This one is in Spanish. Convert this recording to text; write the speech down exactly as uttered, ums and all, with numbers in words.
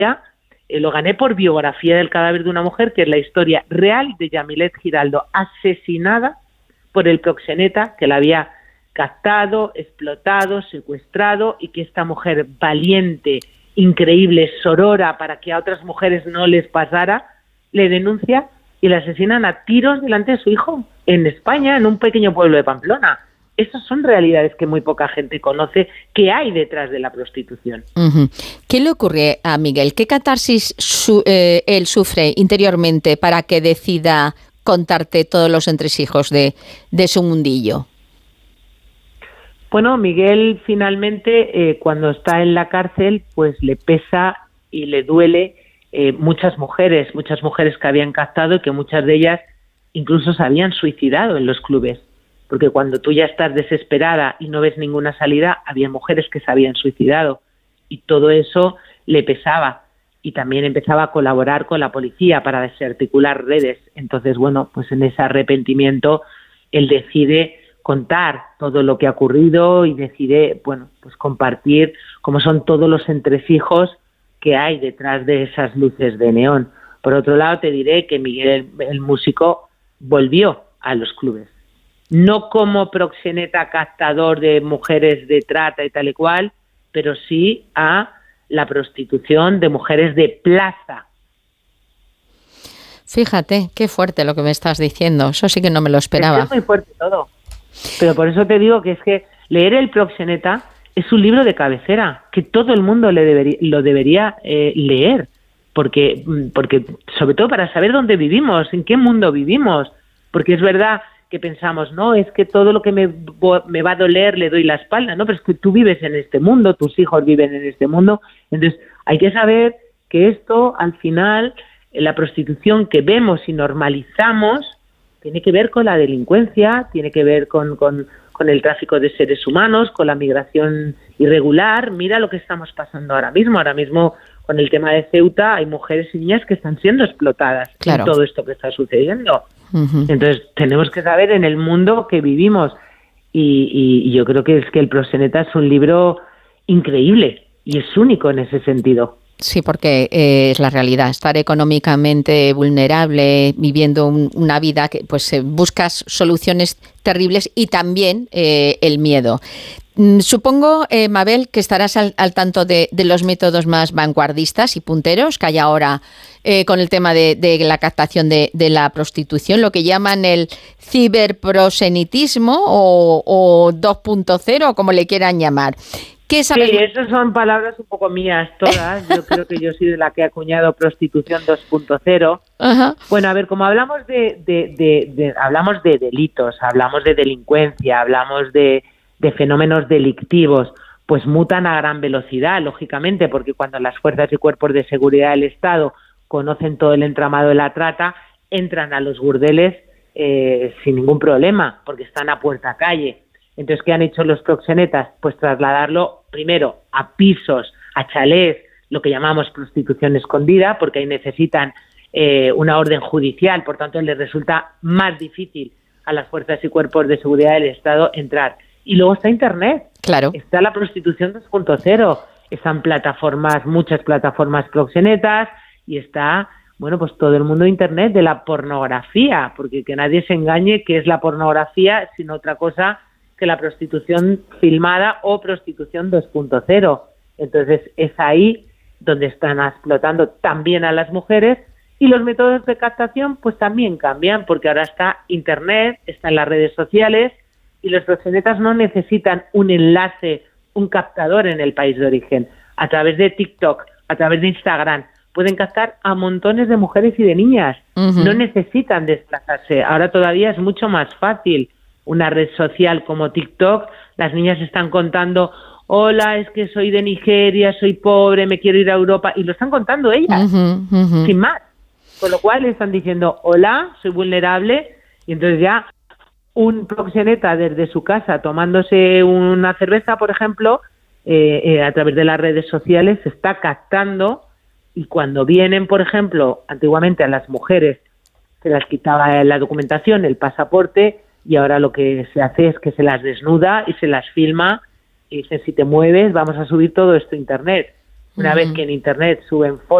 eh, lo gané por Biografía del cadáver de una mujer, que es la historia real de Yamilet Giraldo, asesinada por el proxeneta que la había captado, explotado, secuestrado, y que esta mujer valiente, increíble, sorora para que a otras mujeres no les pasara, le denuncia y la asesinan a tiros delante de su hijo en España, en un pequeño pueblo de Pamplona. Esas son realidades que muy poca gente conoce, que hay detrás de la prostitución. Uh-huh. ¿Qué le ocurre a Miguel? ¿Qué catarsis su, eh, él sufre interiormente para que decida contarte todos los entresijos de, de su mundillo? Bueno, Miguel finalmente, eh, cuando está en la cárcel, pues le pesa y le duele eh, muchas mujeres, muchas mujeres que habían captado y que muchas de ellas incluso se habían suicidado en los clubes. Porque cuando tú ya estás desesperada y no ves ninguna salida, había mujeres que se habían suicidado. Y todo eso le pesaba. Y también empezaba a colaborar con la policía para desarticular redes. Entonces, bueno, pues en ese arrepentimiento él decide contar todo lo que ha ocurrido y decide, bueno, pues compartir cómo son todos los entresijos que hay detrás de esas luces de neón. Por otro lado, te diré que Miguel, el músico, volvió a los clubes. No como proxeneta captador de mujeres de trata y tal y cual, pero sí a la prostitución de mujeres de plaza. Fíjate, qué fuerte lo que me estás diciendo. Eso sí que no me lo esperaba. Es, que es muy fuerte todo. Pero por eso te digo que es que leer El proxeneta es un libro de cabecera, que todo el mundo le debería, lo debería eh, leer. Porque, porque, sobre todo para saber dónde vivimos, en qué mundo vivimos. Porque es verdad que pensamos, no, es que todo lo que me, me va a doler le doy la espalda, no, pero es que tú vives en este mundo, tus hijos viven en este mundo, entonces hay que saber que esto, al final, la prostitución que vemos y normalizamos, tiene que ver con la delincuencia, tiene que ver con, con, con el tráfico de seres humanos, con la migración irregular. Mira lo que estamos pasando ahora mismo, ahora mismo con el tema de Ceuta hay mujeres y niñas que están siendo explotadas, claro, en todo esto que está sucediendo. Uh-huh. Entonces tenemos que saber en el mundo que vivimos y, y, y yo creo que es que El proxeneta es un libro increíble y es único en ese sentido. Sí, porque eh, es la realidad, estar económicamente vulnerable, viviendo un, una vida que pues eh, buscas soluciones terribles y también eh, el miedo. Mm, supongo, eh, Mabel, que estarás al, al tanto de, de los métodos más vanguardistas y punteros que hay ahora eh, con el tema de, de la captación de, de la prostitución, lo que llaman el ciberprosenitismo o, o dos punto cero, como le quieran llamar. Sí, esas son palabras un poco mías todas. Yo creo que yo soy de la que ha acuñado prostitución dos punto cero. Uh-huh. Bueno, a ver, como hablamos de, de, de, de hablamos de delitos, hablamos de delincuencia, hablamos de, de fenómenos delictivos, pues mutan a gran velocidad, lógicamente, porque cuando las fuerzas y cuerpos de seguridad del Estado conocen todo el entramado de la trata, entran a los burdeles eh, sin ningún problema, porque están a puerta calle. Entonces, ¿qué han hecho los proxenetas? Pues trasladarlo primero a pisos, a chalés, lo que llamamos prostitución escondida, porque ahí necesitan eh, una orden judicial, por tanto les resulta más difícil a las fuerzas y cuerpos de seguridad del Estado entrar. Y luego está Internet, claro, está la prostitución dos punto cero, están plataformas, muchas plataformas proxenetas y está, bueno, pues todo el mundo de Internet de la pornografía, porque que nadie se engañe que es la pornografía, sino otra cosa que la prostitución filmada o prostitución dos punto cero. Entonces es ahí donde están explotando también a las mujeres y los métodos de captación pues también cambian porque ahora está Internet, están las redes sociales y los proxenetas no necesitan un enlace, un captador en el país de origen. A través de TikTok, a través de Instagram, pueden captar a montones de mujeres y de niñas. Uh-huh. No necesitan desplazarse. Ahora todavía es mucho más fácil. Una red social como TikTok, las niñas están contando, hola, es que soy de Nigeria, soy pobre, me quiero ir a Europa, y lo están contando ellas, uh-huh, uh-huh. sin más. Con lo cual están diciendo, hola, soy vulnerable, y entonces ya un proxeneta desde su casa tomándose una cerveza, por ejemplo, eh, eh, a través de las redes sociales se está captando, y cuando vienen, por ejemplo, antiguamente a las mujeres se las quitaba la documentación, el pasaporte, y ahora lo que se hace es que se las desnuda y se las filma y dice, si te mueves vamos a subir todo esto a Internet. Una uh-huh. vez que en Internet suben fotos